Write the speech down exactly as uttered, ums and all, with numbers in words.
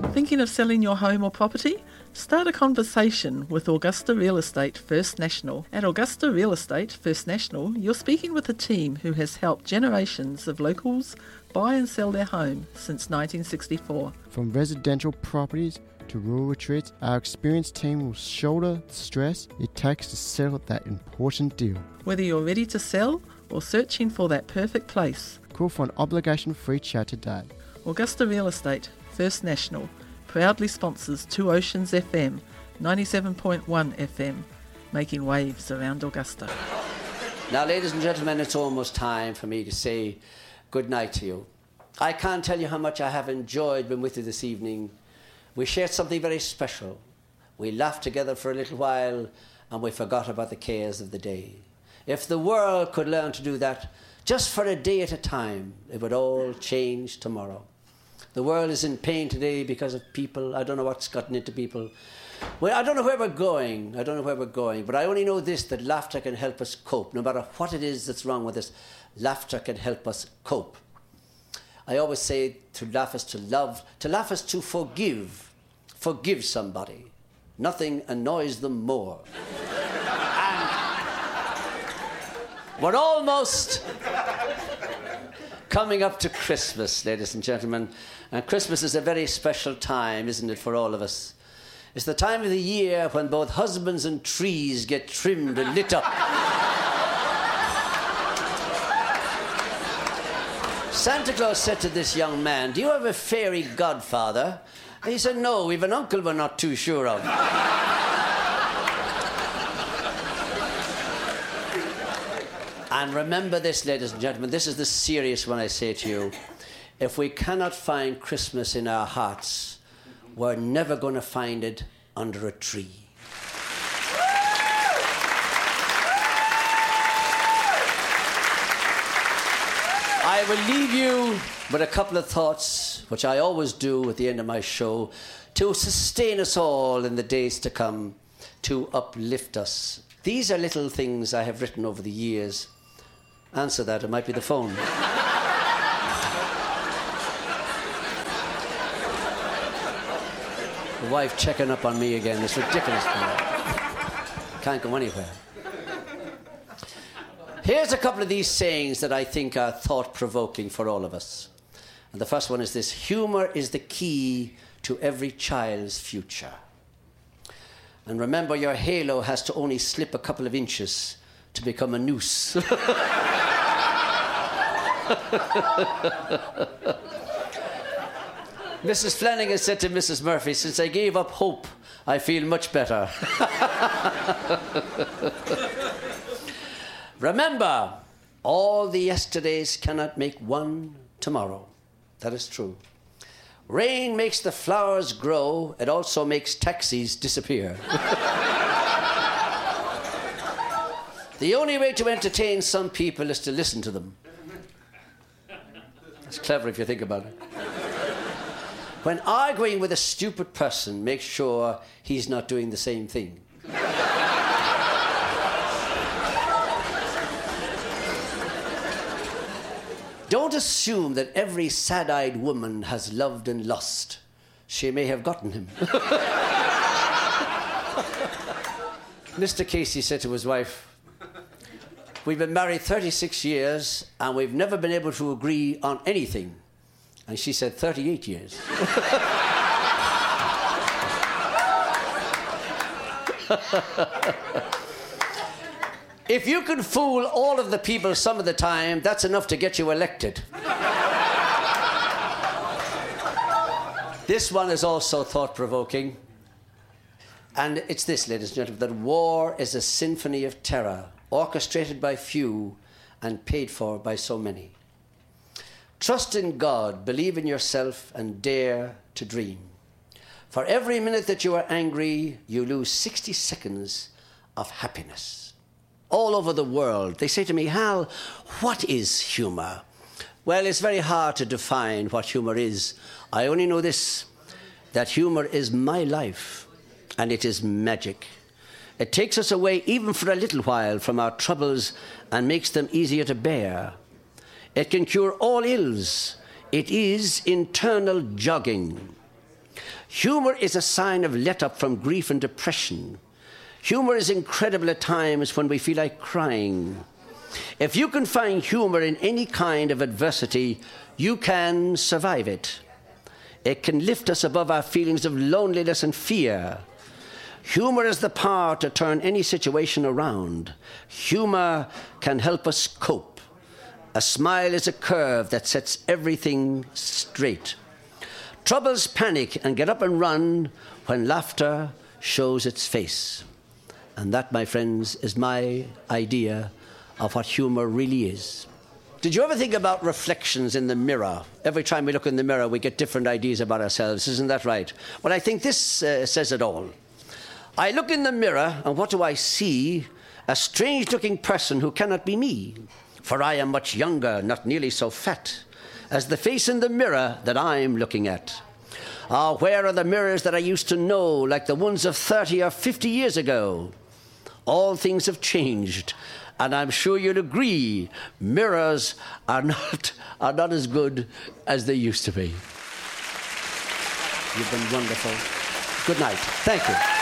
Thinking of selling your home or property? Start a conversation with Augusta Real Estate First National. At Augusta Real Estate First National, you're speaking with a team who has helped generations of locals buy and sell their home since nineteen sixty-four. From residential properties to rural retreats, our experienced team will shoulder the stress it takes to settle that important deal. Whether you're ready to sell or searching for that perfect place, call for an obligation-free chat today. Augusta Real Estate First National proudly sponsors Two Oceans F M, ninety-seven point one F M, making waves around Augusta. Now, ladies and gentlemen, it's almost time for me to say good night to you. I can't tell you how much I have enjoyed being with you this evening. We shared something very special. We laughed together for a little while and we forgot about the cares of the day. If the world could learn to do that just for a day at a time, it would all change tomorrow. The world is in pain today because of people. I don't know what's gotten into people. Well, I don't know where we're going. I don't know where we're going. But I only know this, that laughter can help us cope. No matter what it is that's wrong with us, laughter can help us cope. I always say to laugh is to love. To laugh is to forgive. Forgive somebody. Nothing annoys them more. And we're almost coming up to Christmas, ladies and gentlemen. And Christmas is a very special time, isn't it, for all of us? It's the time of the year when both husbands and trees get trimmed and lit up. Santa Claus said to this young man, "Do you have a fairy godfather?" And he said, "No, we've an uncle we're not too sure of." And remember this, ladies and gentlemen, this is the serious one I say to you. If we cannot find Christmas in our hearts, we're never going to find it under a tree. I will leave you with a couple of thoughts, which I always do at the end of my show, to sustain us all in the days to come, to uplift us. These are little things I have written over the years. Answer that, it might be the phone. The wife checking up on me again. It's ridiculous. Can't go anywhere. Here's a couple of these sayings that I think are thought-provoking for all of us. And the first one is this: humour is the key to every child's future. And remember, your halo has to only slip a couple of inches to become a noose. Missus Flanagan said to Missus Murphy, "Since I gave up hope, I feel much better." Remember, all the yesterdays cannot make one tomorrow. That is true. Rain makes the flowers grow. It also makes taxis disappear. The only way to entertain some people is to listen to them. That's clever if you think about it. When arguing with a stupid person, make sure he's not doing the same thing. Don't assume that every sad-eyed woman has loved and lost. She may have gotten him. Mister Casey said to his wife, "We've been married thirty-six years and we've never been able to agree on anything." And she said, thirty-eight years. If you can fool all of the people some of the time, that's enough to get you elected. This one is also thought-provoking. And it's this, ladies and gentlemen, that war is a symphony of terror, orchestrated by few and paid for by so many. Trust in God, believe in yourself, and dare to dream. For every minute that you are angry, you lose sixty seconds of happiness. All over the world, they say to me, "Hal, what is humour?" Well, it's very hard to define what humour is. I only know this, that humour is my life, and it is magic. It takes us away, even for a little while, from our troubles and makes them easier to bear. It can cure all ills. It is internal jogging. Humour is a sign of let-up from grief and depression. Humour is incredible at times when we feel like crying. If you can find humour in any kind of adversity, you can survive it. It can lift us above our feelings of loneliness and fear. Humour has the power to turn any situation around. Humour can help us cope. A smile is a curve that sets everything straight. Troubles panic and get up and run when laughter shows its face. And that, my friends, is my idea of what humour really is. Did you ever think about reflections in the mirror? Every time we look in the mirror, we get different ideas about ourselves. Isn't that right? Well, I think this uh, says it all. I look in the mirror, and what do I see? A strange-looking person who cannot be me. For I am much younger, not nearly so fat, as the face in the mirror that I'm looking at. Ah, where are the mirrors that I used to know, like the ones of thirty or fifty years ago? All things have changed, and I'm sure you'll agree, mirrors are not, are not as good as they used to be. You've been wonderful. Good night. Thank you.